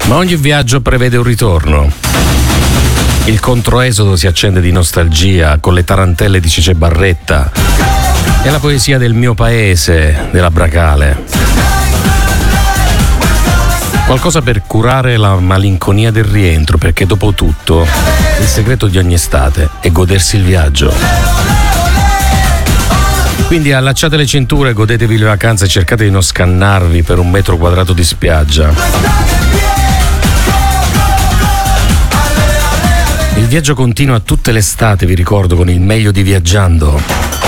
Ma ogni viaggio prevede un ritorno. Il controesodo si accende di nostalgia con le tarantelle di Cece Barretta e la poesia del mio paese, della Bracale. Qualcosa per curare la malinconia del rientro, perché dopo tutto il segreto di ogni estate è godersi il viaggio. Quindi allacciate le cinture, godetevi le vacanze e cercate di non scannarvi per un metro quadrato di spiaggia. Il viaggio continua tutte le estate, vi ricordo, con il meglio di Viaggiando.